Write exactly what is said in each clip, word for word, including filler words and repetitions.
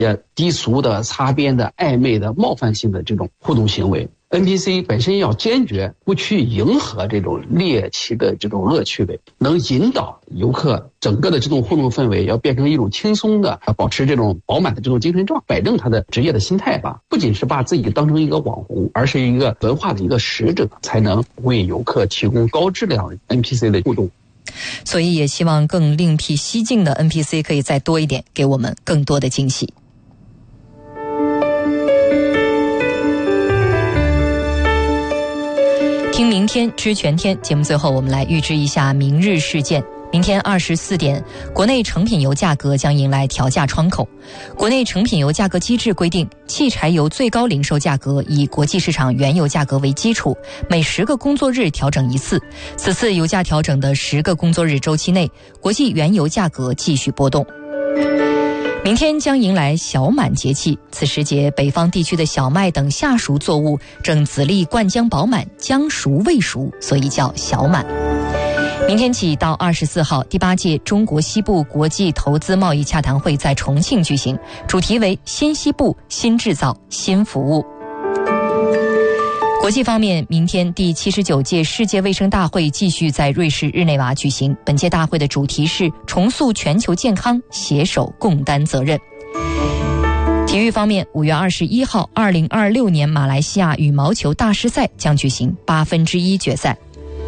也低俗的、擦边的、暧昧的、冒犯性的这种互动行为。N P C 本身要坚决不去迎合这种猎奇的这种恶趣味，能引导游客整个的这种互动氛围要变成一种轻松的，保持这种饱满的这种精神状态，摆正他的职业的心态吧。不仅是把自己当成一个网红，而是一个文化的一个使者，才能为游客提供高质量 N P C 的互动。 所以也希望更另辟蹊径的 N P C 可以再多一点，给我们更多的惊喜。听明天知全天节目，最后我们来预知一下明日事件。明天二十四点，国内成品油价格将迎来调价窗口。国内成品油价格机制规定，汽柴油最高零售价格以国际市场原油价格为基础，每十个工作日调整一次。此次油价调整的十个工作日周期内，国际原油价格继续波动。明天将迎来小满节气，此时节北方地区的小麦等夏熟作物正籽粒灌浆饱满，将熟未熟，所以叫小满。明天起到二十四号，第八届中国西部国际投资贸易洽谈会在重庆举行，主题为新西部、新制造、新服务。国际方面，明天第七十九届世界卫生大会继续在瑞士日内瓦举行。本届大会的主题是重塑全球健康，携手共担责任。体育方面，五月二十一号，二零二六年马来西亚羽毛球大师赛将举行八分之一决赛。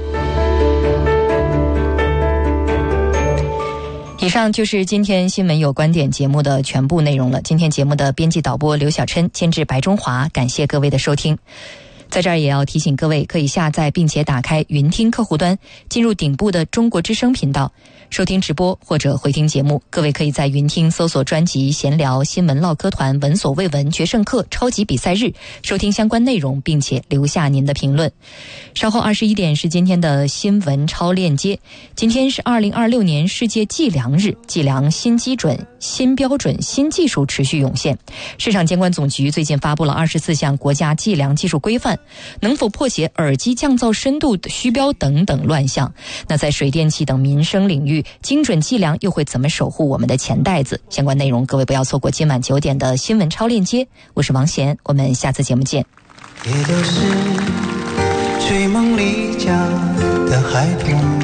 以上就是今天新闻有观点节目的全部内容了。今天节目的编辑导播刘小琛，监制白中华，感谢各位的收听。在这儿也要提醒各位，可以下载并且打开云听客户端，进入顶部的中国之声频道，收听直播或者回听节目。各位可以在云听搜索专辑闲聊、新闻唠嗑团、闻所未闻、决胜客、超级比赛日，收听相关内容，并且留下您的评论。稍后二十一点是今天的新闻超链接。今天是二零二六年世界计量日，计量新基准、新标准、新技术持续涌现。市场监管总局最近发布了二十四项国家计量技术规范，能否破解耳机降噪深度虚标等等乱象。那在水电气等民生领域，精准计量又会怎么守护我们的钱袋子？相关内容各位不要错过今晚九点的新闻超链接。我是王贤，我们下次节目见。 也都是睡梦里家的孩童。